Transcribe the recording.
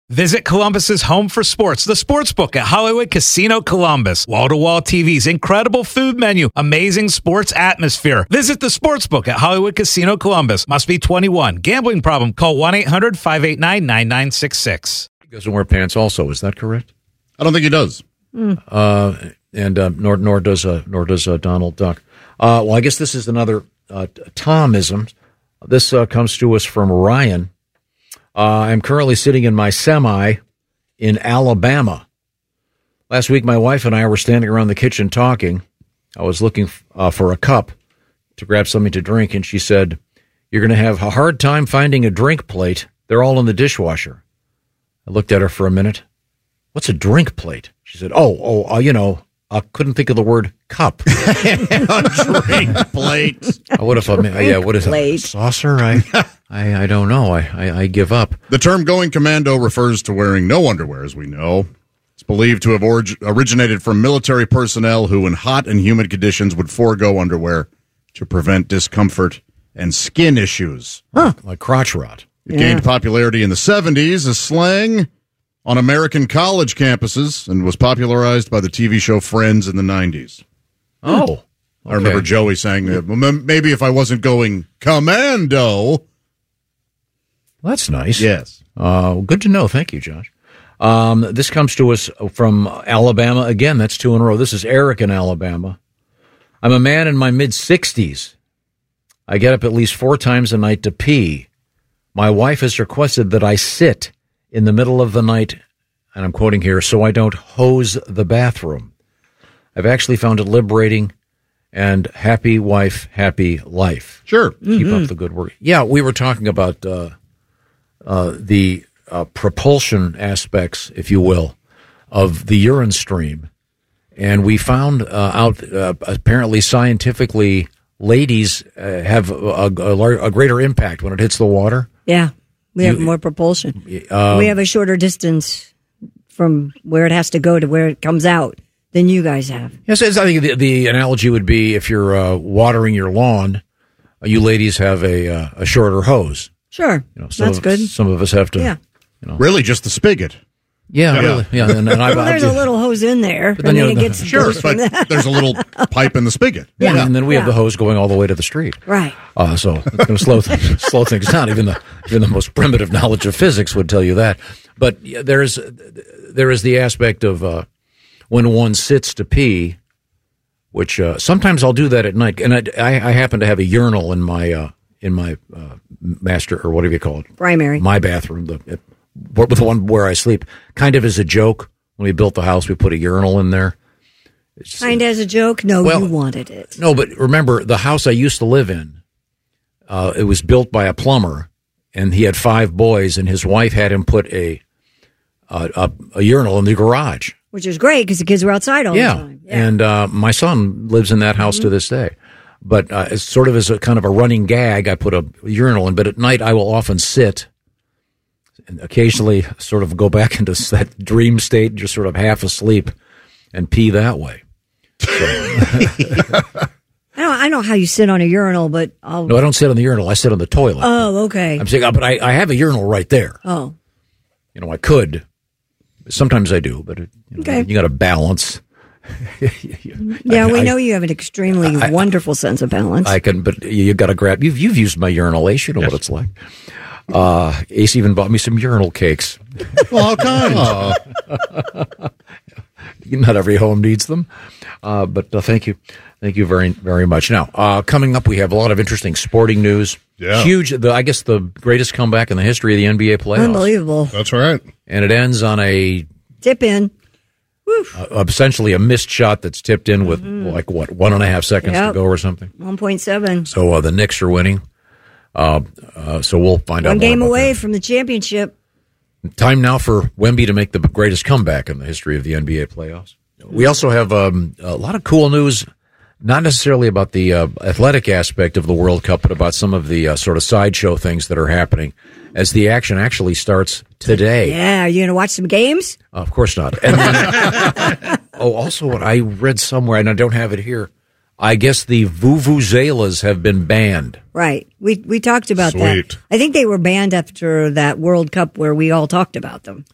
Visit Columbus's home for sports, the Sportsbook at Hollywood Casino Columbus. Wall-to-wall TVs, incredible food menu, amazing sports atmosphere. Visit the Sportsbook at Hollywood Casino Columbus. Must be 21. Gambling problem? Call 1-800-589-9966. He doesn't wear pants also, is that correct? I don't think he does. Nor does Donald Duck. Well, I guess this is another Tomism. This comes to us from Ryan. I'm currently sitting in my semi in Alabama. Last week, my wife and I were standing around the kitchen talking. I was looking for a cup to grab something to drink, and she said, "You're going to have a hard time finding a drink plate. They're all in the dishwasher." I looked at her for a minute. "What's a drink plate?" She said, I couldn't think of the word cup. A drink plate. I would have thought, what is plate. A saucer? I don't know. I give up. The term going commando refers to wearing no underwear, as we know. It's believed to have originated from military personnel who, in hot and humid conditions, would forego underwear to prevent discomfort and skin issues. Like crotch rot. It gained popularity in the 70s as slang on American college campuses and was popularized by the TV show Friends in the 90s. Oh. Okay. I remember Joey saying, maybe if I wasn't going commando. That's nice. Yes. Good to know. Thank you, Josh. This comes to us from Alabama. Again, that's 2 in a row. This is Eric in Alabama. I'm a man in my mid-60s. I get up at least 4 times a night to pee. My wife has requested that I sit in the middle of the night, and I'm quoting here, so I don't hose the bathroom. I've actually found it liberating, and happy wife, happy life. Sure. Keep up the good work. Yeah, we were talking about the propulsion aspects, if you will, of the urine stream. And we found out, apparently scientifically, ladies have a greater impact when it hits the water. Yeah, we have more propulsion. We have a shorter distance from where it has to go to where it comes out than you guys have. Yes, I think the analogy would be if you're watering your lawn, you ladies have a shorter hose. Sure, that's good. Some of us have to. Yeah. Really, just the spigot. Yeah, really. Yeah, and there's a little hose in there, then, it gets sure, but there's a little pipe in the spigot. Yeah, and then we have the hose going all the way to the street. Right. So it's going to slow things down. Even the most primitive knowledge of physics would tell you that. But there is the aspect of when one sits to pee, which sometimes I'll do that at night, and I happen to have a urinal in my master, or whatever you call it, primary, my bathroom, the one where I sleep. Kind of as a joke, when we built the house, we put a urinal in there. Kind of as a joke? No, you wanted it. No, but remember, the house I used to live in, it was built by a plumber, and he had 5 boys, and his wife had him put a urinal in the garage. Which is great, because the kids were outside all the time. Yeah, and my son lives in that house to this day. But it's sort of as a kind of a running gag, I put a urinal in. But at night, I will often sit and occasionally sort of go back into that dream state, just sort of half asleep, and pee that way. So. I don't know how you sit on a urinal, but No, I don't sit on the urinal. I sit on the toilet. Oh, okay. I'm saying, but I have a urinal right there. Oh. I could. Sometimes I do, but you got to balance. Yeah, we know you have an extremely wonderful sense of balance. I can, but you got to grab. You've used my urinal, Ace. You know what it's like. Ace even bought me some urinal cakes. All kinds. Not every home needs them, but thank you very, very much. Now, coming up, we have a lot of interesting sporting news. Yeah. Huge. I guess the greatest comeback in the history of the NBA playoffs. Unbelievable. That's right. And it ends on a tip in. Essentially a missed shot that's tipped in with 1.5 seconds to go or something. 1.7. So the Knicks are winning. So we'll find out. One game away from the championship. Time now for Wemby to make the greatest comeback in the history of the NBA playoffs. We also have a lot of cool news, not necessarily about the athletic aspect of the World Cup, but about some of the sort of sideshow things that are happening as the action actually starts today. Yeah, are you going to watch some games? Of course not. And then, also what I read somewhere, and I don't have it here, I guess the vuvuzelas have been banned. Right. We talked about that. I think they were banned after that World Cup where we all talked about them.